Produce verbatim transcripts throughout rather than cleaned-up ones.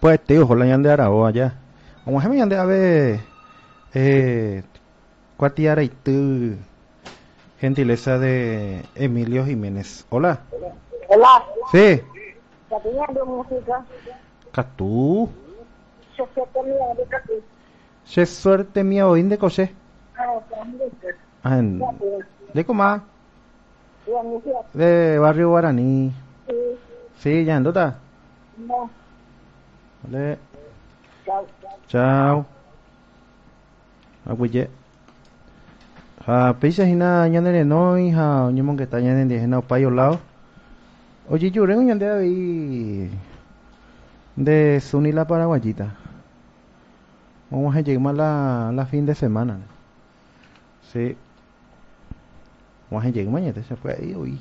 pues te digo, la ñande arao allá. Vamos a ver ñande a ver eh cuatiara y tu gentileza de Emilio Jiménez. Hola. Hola. Sí. ¿Ya tenía de música? Catú. Yo sé que me de café. Se suerte mía hoy de coche. Ah, está. Ah, en- de coma. Ya me decía, De barrio Guaraní. sí, Sí, ya andota. no, Vale. chao. Chao. Aguille. Ha pisa hina ñande no hija ñemon que está ñande de hina payo lado. Oye, yo rengo ñande ahí de Sunila Paraguayita. Vamos a llegar la la fin de semana. Sí. Vamos a llegar mañana se fue ahí hoy.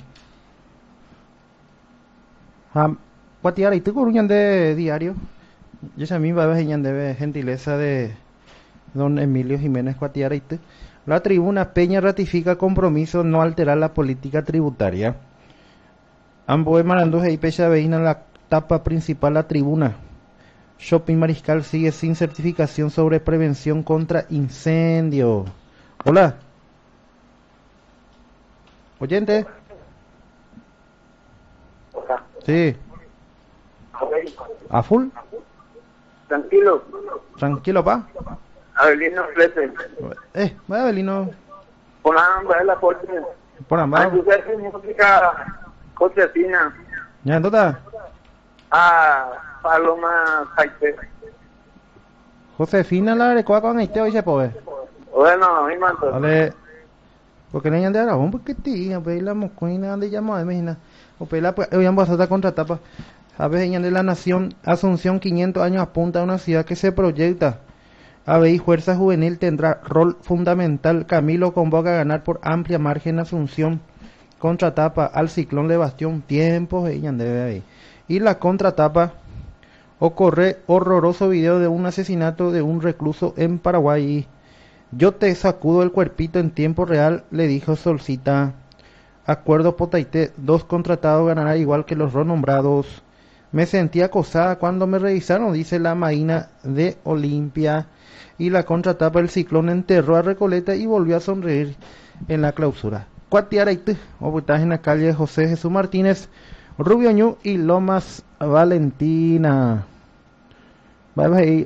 Ha guatiara y tú con ñande diario. Yo sé a mí va a ver ñande gentileza de don Emilio Jiménez Cuatiara y tú. La tribuna Peña ratifica compromiso no alterar la política tributaria. Ambos Maranduje y Pecha Veína la tapa principal la tribuna. Shopping Mariscal sigue sin certificación sobre prevención contra incendio. Hola. Oyente. Sí. ¿A full? Tranquilo, Tranquilo, pa. Avelino Flete. Eh, vaya Belino. Por la la corte. Por ambas. Antes de música Josefina. Ya, ¿dónde? A Paloma Saite. Josefina la recoa con este hoy se puede. Bueno, mi manto. Vale. Porque no hay de Aragón, porque tía, pues la mocuina, donde llamó, imagina. O pela, pues, hoy ambos a contratapa. Sabes, de la nación, Asunción, quinientos años apunta a una ciudad que se proyecta. A B I Fuerza Juvenil tendrá rol fundamental. Camilo convoca a ganar por amplia margen Asunción. Contratapa al Ciclón de Bastión. Tiempos, ella debe ahí. Y la contratapa, ocurre horroroso video de un asesinato de un recluso en Paraguay. Yo te sacudo el cuerpito en tiempo real, le dijo Solcita. Acuerdo Potaité, dos contratados ganarán igual que los renombrados. Me sentí acosada cuando me revisaron, dice la Maína de Olimpia. Y la contratapa el Ciclón enterró a Recoleta y volvió a sonreír en la clausura. Cuatiaraite, oportaje en la calle José Jesús Martínez, Rubio Ñu y Lomas Valentina. Bye bye.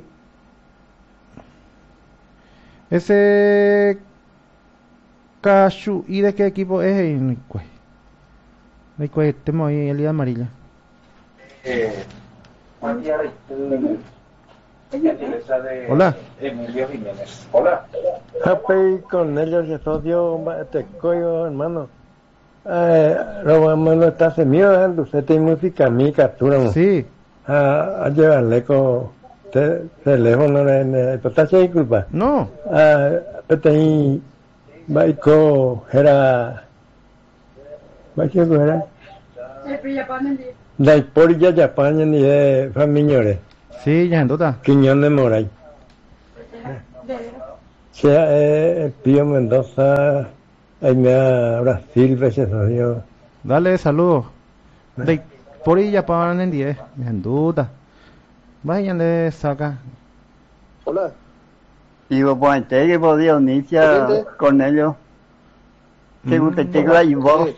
Ese Cashu, ¿y de qué equipo es? El cual estemos ahí el día amarilla. Eh, Hola. Emilio Jiménez. Hola. Happy con ellos y socio te coyo hermano. Eh, lo no está semio el dulce y música mi captura. Sí. A a llevarle con te teléfono en el potache y culpa. No. Ah, pero ahí Baiko era Baiko era Dai por ya Japón ni de familiares. Sí, ya endota. Quiñón de Moray. Sea eh, Pío Mendoza, ahí me da Brasil, veces socio. Dale saludos. De por ella para en diez, ya endota. Vayan de saca. Hola. Digo, pues que podía unirse con ellos. Según te tengo ahí vos.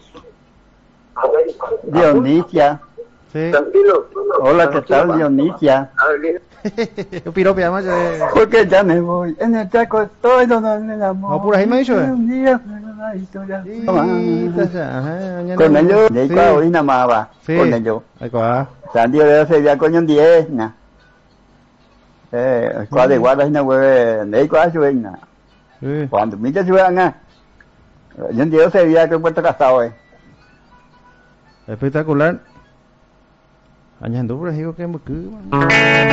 Dionisia. Sí. Tranquilo. Hola, ¿qué tal, Dionisia? Avelino. Pirope, además de... Porque ya me voy. En el chaco estoy donde el amor. No, por ahí me ha dicho, eh. Un día fuera la historia. Con Con ellos, de ahí cuando hoy nada más va. Sí. Con ellos. Ahí va. Sandio de ese día coño en diez, na. Eh, cuando de guarda, na, güey, de ahí cuando sube, na. Sí. Cuando me dice sube, na. Yo en diez ese día que he puesto casado, eh. Espectacular. Añadiendo por ahí que me